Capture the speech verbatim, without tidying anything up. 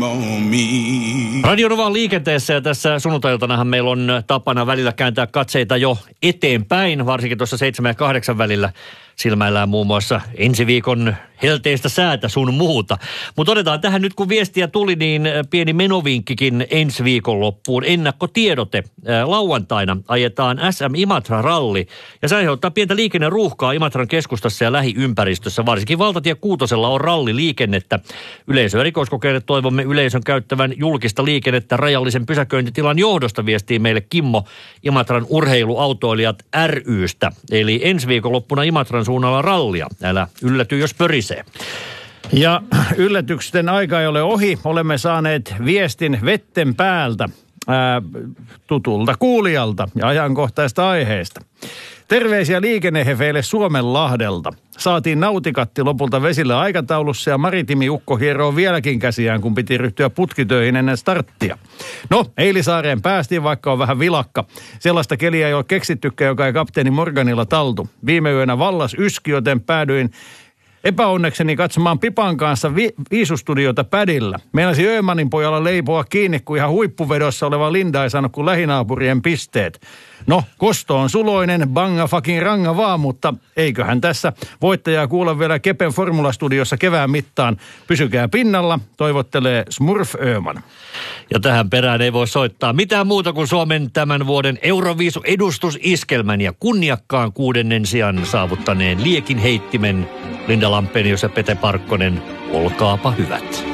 Radio Novan liikenteessä ja tässä sunnuntailtanahan meillä on tapana välillä kääntää katseita jo eteenpäin, varsinkin tuossa seitsemän ja kahdeksan välillä silmäillään muun muassa ensi viikon helteistä säätä sun muuta. Mutta otetaan tähän nyt, kun viestiä tuli, niin pieni menovinkkikin ensi viikonloppuun. Ennakkotiedote. Lauantaina ajetaan S M Imatra-ralli ja se aiheuttaa pientä liikenneruuhkaa Imatran keskustassa ja lähiympäristössä. Varsinkin valtatie kuutosella on ralliliikennettä. Yleisö- ja rikoskokeille toivomme yleisön käyttävän julkista liikennettä rajallisen pysäköintitilan johdosta, viestii meille Kimmo Imatran urheiluautoilijat ry:stä. Eli ensi viikonloppuna Imatran suunnalla rallia. Älä ylläty, jos pörisee. Ja yllätyksen aika ei ole ohi. Olemme saaneet viestin vetten päältä ää, tutulta kuulijalta ja ajankohtaista aiheesta. Terveisiä liikennehefeille Suomenlahdelta. Saatiin nautikatti lopulta vesille aikataulussa ja maritimiukko hieroo vieläkin käsiään, kun piti ryhtyä putkitöihin ennen starttia. No, Eilisaareen päästiin, vaikka on vähän vilakka. Sellaista keliä ei ole keksittykään, joka ei kapteeni Morganilla taltu. Viime yönä vallas yski, joten päädyin epäonnekseni katsomaan Pipan kanssa vi- viisustudiota pädillä. Meinasi Öhmanin pojalla leipoa kiinni, kun ihan huippuvedossa oleva Linda ei saanut kuin lähinaapurien pisteet. No, kosto on suloinen, banga fucking ranga vaan, mutta eiköhän tässä voittajaa kuulla vielä Kepen formulastudiossa kevään mittaan. Pysykää pinnalla, toivottelee Smurf Öhman. Ja tähän perään ei voi soittaa mitään muuta kuin Suomen tämän vuoden Euroviisu-edustusiskelmän ja kunniakkaan kuudennen sijan saavuttaneen liekin heittimen Linda Lampenius ja Pete Parkkonen. Olkaapa hyvät.